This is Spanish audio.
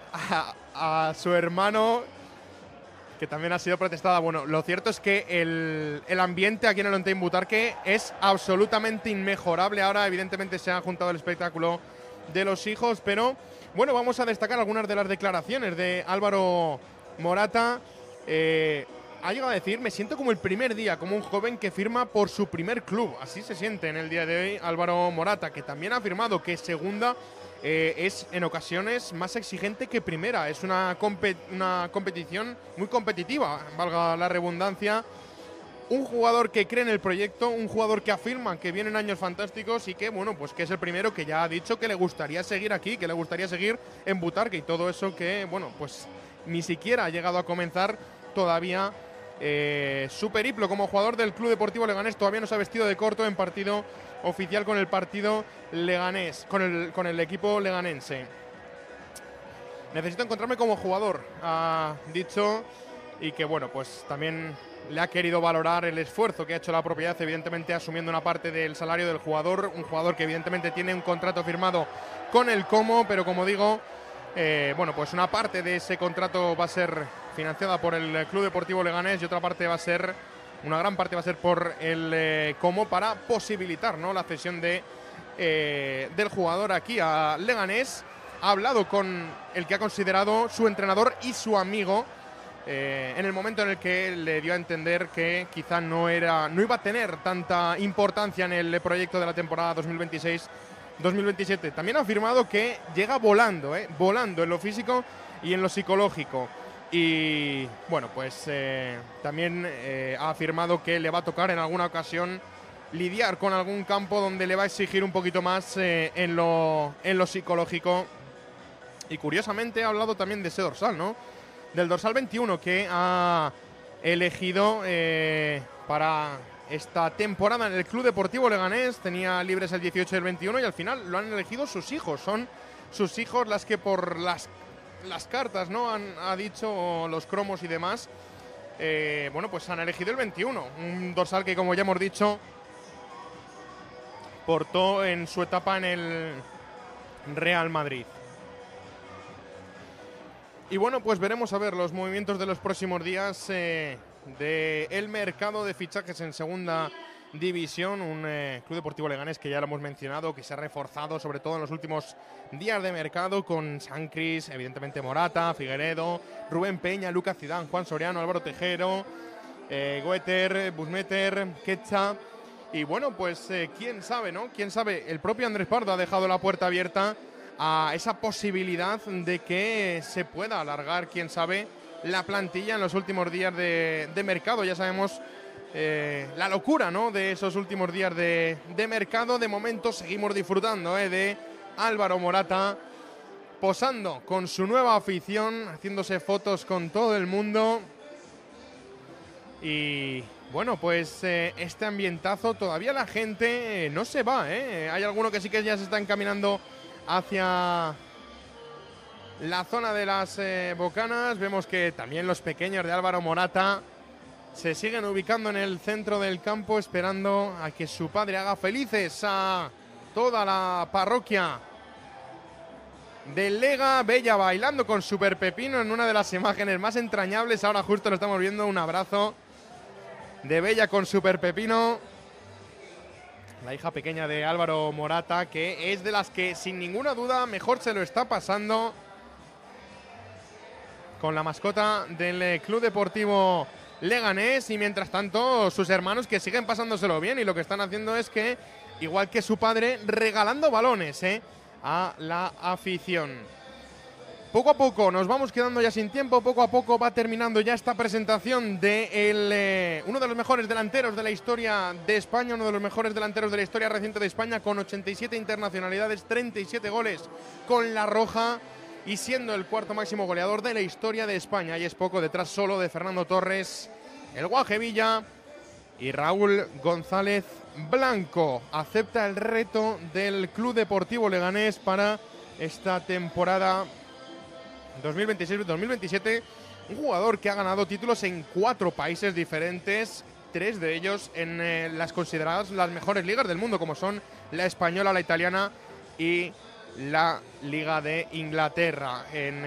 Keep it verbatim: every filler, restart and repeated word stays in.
a, a su hermano, que también ha sido protestada. Bueno, lo cierto es que el, el ambiente aquí en el Ontein Butarque es absolutamente inmejorable. Ahora, evidentemente, se ha juntado el espectáculo de los hijos, pero bueno, vamos a destacar algunas de las declaraciones de Álvaro Morata. Eh, ha llegado a decir: me siento como el primer día, como un joven que firma por su primer club. Así se siente en el día de hoy Álvaro Morata, que también ha afirmado que segunda eh, es en ocasiones más exigente que primera. Es una, compet una competición muy competitiva, valga la redundancia. Un jugador que cree en el proyecto, un jugador que afirma que vienen años fantásticos y que, bueno, pues que es el primero que ya ha dicho que le gustaría seguir aquí, que le gustaría seguir en Butarque, y todo eso que, bueno, pues ni siquiera ha llegado a comenzar todavía eh, su periplo como jugador del Club Deportivo Leganés. Todavía no se ha vestido de corto en partido oficial con el partido leganés, con el, con el equipo leganense. Necesito encontrarme como jugador, ha dicho, y que, bueno, pues también le ha querido valorar el esfuerzo que ha hecho la propiedad, evidentemente asumiendo una parte del salario del jugador, un jugador que evidentemente tiene un contrato firmado con el Como, pero como digo, eh, bueno, pues una parte de ese contrato va a ser financiada por el Club Deportivo Leganés y otra parte va a ser, una gran parte va a ser por el eh, Como, para posibilitar, ¿no?, la cesión de, eh, del jugador aquí a Leganés. Ha hablado con el que ha considerado su entrenador y su amigo, Eh, en el momento en el que le dio a entender que quizá no, era, no iba a tener tanta importancia en el proyecto de la temporada dos mil veintiséis dos mil veintisiete. También ha afirmado que llega volando, eh, volando en lo físico y en lo psicológico. Y bueno, pues eh, también eh, ha afirmado que le va a tocar en alguna ocasión lidiar con algún campo donde le va a exigir un poquito más eh, en, lo, en lo psicológico. Y curiosamente ha hablado también de ese dorsal, ¿no?, del dorsal veintiuno que ha elegido eh, para esta temporada en el Club Deportivo Leganés. Tenía libres el dieciocho y el veintiuno y al final lo han elegido sus hijos. Son sus hijos las que por las, las cartas, ¿no?, han ha dicho, los cromos y demás, eh, bueno, pues han elegido el veintiuno. Un dorsal que, como ya hemos dicho, portó en su etapa en el Real Madrid. Y bueno, pues veremos a ver los movimientos de los próximos días eh, del mercado de fichajes en segunda división. Un eh, Club Deportivo Leganés que ya lo hemos mencionado, que se ha reforzado sobre todo en los últimos días de mercado con Sancris, evidentemente Morata, Figueredo, Rubén Peña, Lucas Zidane, Juan Soriano, Álvaro Tejero, eh, Goeter, Busmeter, Quecha. Y bueno, pues eh, quién sabe, ¿no? Quién sabe, el propio Andrés Pardo ha dejado la puerta abierta a esa posibilidad de que se pueda alargar, quién sabe, la plantilla en los últimos días de, de mercado. Ya sabemos eh, la locura, ¿no?, de esos últimos días de, de mercado. De momento seguimos disfrutando eh, de Álvaro Morata posando con su nueva afición, haciéndose fotos con todo el mundo. Y bueno, pues eh, este ambientazo, todavía la gente eh, no se va, ¿eh? Hay alguno que sí que ya se está encaminando hacia la zona de las eh, bocanas. Vemos que también los pequeños de Álvaro Morata se siguen ubicando en el centro del campo, esperando a que su padre haga felices a toda la parroquia del Lega. Bella bailando con Super Pepino en una de las imágenes más entrañables. Ahora justo lo estamos viendo, un abrazo de Bella con Super Pepino, la hija pequeña de Álvaro Morata, que es de las que sin ninguna duda mejor se lo está pasando con la mascota del Club Deportivo Leganés. Y mientras tanto sus hermanos, que siguen pasándoselo bien, y lo que están haciendo es que, igual que su padre, regalando balones eh, a la afición. Poco a poco nos vamos quedando ya sin tiempo, poco a poco va terminando ya esta presentación de el, eh, uno de los mejores delanteros de la historia de España, uno de los mejores delanteros de la historia reciente de España, con ochenta y siete internacionalidades, treinta y siete goles con la roja y siendo el cuarto máximo goleador de la historia de España. Y es poco, detrás solo de Fernando Torres, el Guaje Villa y Raúl González Blanco. Acepta el reto del Club Deportivo Leganés para esta temporada dos mil veintiséis dos mil veintisiete, un jugador que ha ganado títulos en cuatro países diferentes, tres de ellos en eh, las consideradas las mejores ligas del mundo, como son la española, la italiana y la Liga de Inglaterra. En